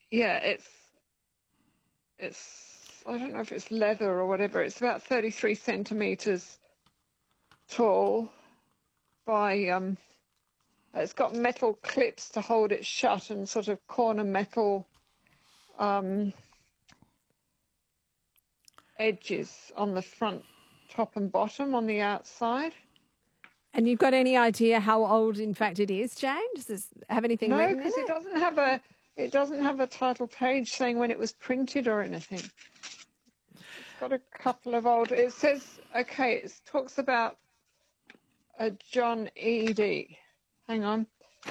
yeah, it's I don't know if it's leather or whatever. It's about 33 centimeters tall by it's got metal clips to hold it shut and sort of corner metal edges on the front, top and bottom on the outside. And you've got any idea how old, in fact, it is, Jane? Does this have anything No, written in because it? it doesn't have a title page saying when it was printed or anything. It's got a couple of old. It says it talks about a John Eady. Hang on.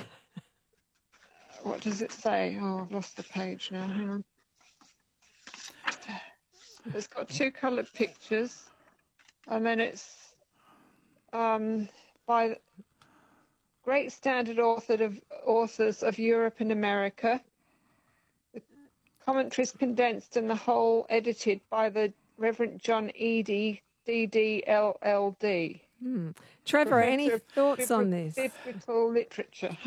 What does it say? Oh, I've lost the page now. Hang on. It's got two coloured pictures, and then it's by great standard authors of Europe and America. The commentaries condensed and the whole edited by the Reverend John Eady, DDLLD. Trevor, any thoughts on this? Biblical literature.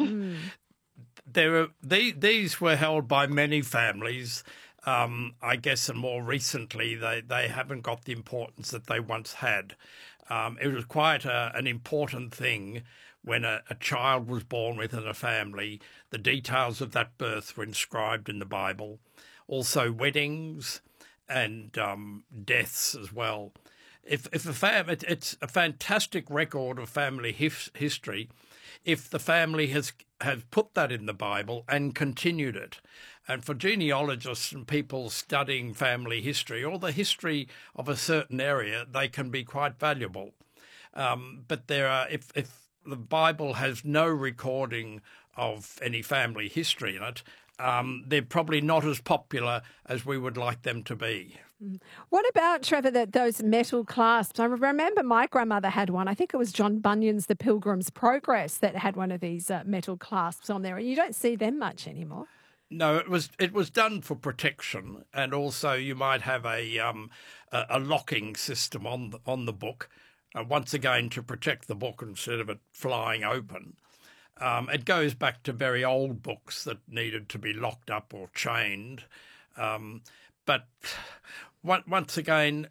These were held by many families. I guess, and more recently, they haven't got the importance that they once had. It was quite an important thing when a child was born within a family. The details of that birth were inscribed in the Bible. Also weddings and deaths as well. It's a fantastic record of family history if the family has put that in the Bible and continued it. And for genealogists and people studying family history or the history of a certain area, they can be quite valuable. But if the Bible has no recording of any family history in it, they're probably not as popular as we would like them to be. What about, Trevor, those metal clasps? I remember my grandmother had one. I think it was John Bunyan's The Pilgrim's Progress that had one of these metal clasps on there. And you don't see them much anymore. No, it was done for protection, and also you might have a locking system on the book, once again to protect the book instead of it flying open. It goes back to very old books that needed to be locked up or chained, but once again,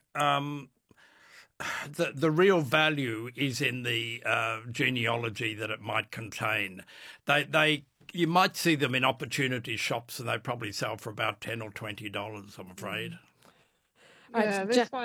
the real value is in the genealogy that it might contain. You might see them in opportunity shops, and they probably sell for about $10 or $20, I'm afraid. Yeah, this one